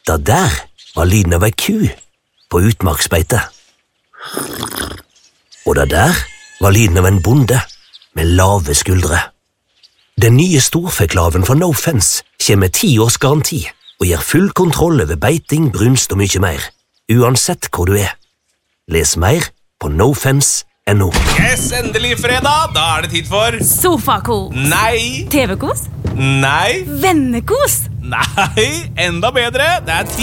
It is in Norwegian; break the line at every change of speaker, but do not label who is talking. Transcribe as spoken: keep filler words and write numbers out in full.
Det der var lyden av ei ku på utmarksbeite. Og det der var lyden av en bonde med lave skuldre. Den nye storfeklaven fra No Fence kommer med ti års garanti og gir full kontroll over beiting, brunst og mye mer, uansett hvor du er. Les mer på nofence punktum no.
Yes, endelig fredag, da er det tid for
Sofakos.
Nei.
T V-kos.
Nei.
Vennekos.
Nei, enda bedre. Det er tid